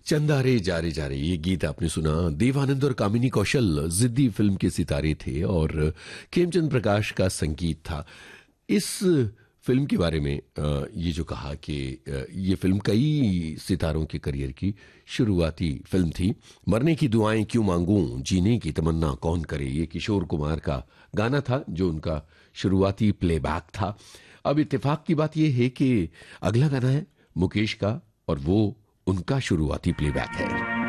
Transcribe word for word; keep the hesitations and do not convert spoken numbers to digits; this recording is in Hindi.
चंदा रे जा रे जा रे, ये गीत आपने सुना। देवानंद और कामिनी कौशल जिद्दी फिल्म के सितारे थे और खेमचंद प्रकाश का संगीत था। इस फिल्म के बारे में ये जो कहा कि ये फिल्म कई सितारों के करियर की शुरुआती फिल्म थी। मरने की दुआएं क्यों मांगूं, जीने की तमन्ना कौन करे, ये किशोर कुमार का गाना था जो उनका शुरुआती प्लेबैक था। अब इत्तेफाक की बात यह है कि अगला गाना है मुकेश का और वो उनका शुरुआती प्लेबैक है।